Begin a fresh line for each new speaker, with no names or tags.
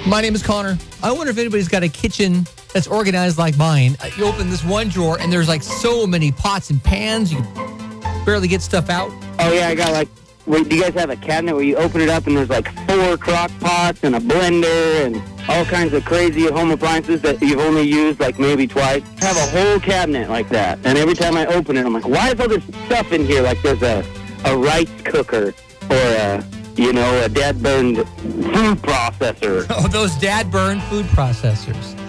My name is Connor. I wonder if anybody's got a kitchen that's organized like mine. You open this one drawer, and there's like so many pots and pans. You can barely get stuff out.
Oh, yeah, I got like... Wait, do you guys have a cabinet where you open it up and there's like 4 crock pots and a blender and all kinds of crazy home appliances that you've only used like maybe twice? I have a whole cabinet like that. And every time I open it, I'm like, why is all this stuff in here? Like there's a rice cooker or a dad-burned food processor.
Oh, those dad-burned food processors.